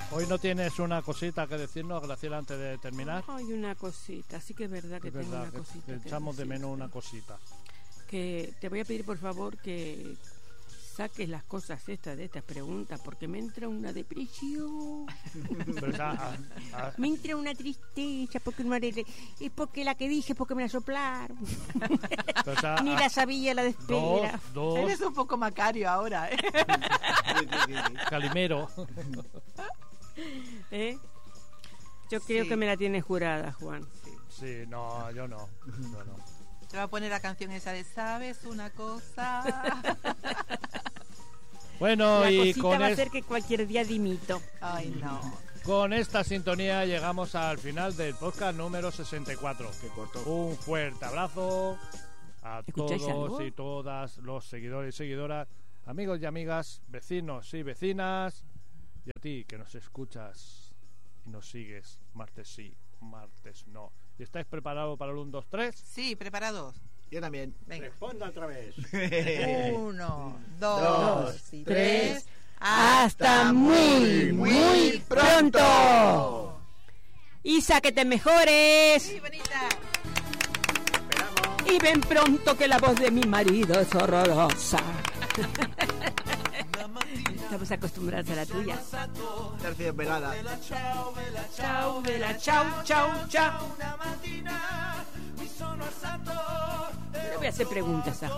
Hoy no tienes una cosita que decirnos, Graciela, antes de terminar. Hay una cosita, sí que es verdad que tengo una cosita. Que echamos de menos una cosita. Que te voy a pedir, por favor, que saques las cosas estas de estas preguntas, porque me entra una depresión. Me entra una tristeza, porque no haré, es porque la que dije, porque me la soplaron. Ni la sabía la de espera. Eres un poco Macario ahora, ¿eh? Calimero. Yo creo que me la tienes jurada, Juan. Sí, no, yo no. Te va a poner la canción esa de ¿sabes una cosa? Bueno, la y cosita con va a ser que cualquier día dimito. Ay, no. Con esta sintonía llegamos al final del podcast número 64. Qué corto. Un fuerte abrazo a todos algo? y todas los seguidores y seguidoras, amigos y amigas, vecinos y vecinas, y a ti que nos escuchas y nos sigues martes sí, martes no. ¿Y estáis preparados para el 1, 2, 3? Sí, preparados. Yo también. Venga. Responda otra vez. 1, 2, 3. ¡Hasta muy, muy pronto! Isa, que te mejores. Sí, bonita. Esperamos. Y ven pronto, que la voz de mi marido es horrorosa. Estamos acostumbrados a la tuya. Terciopelada. Chau, vela, chau, chau, chau. Le voy a hacer preguntas a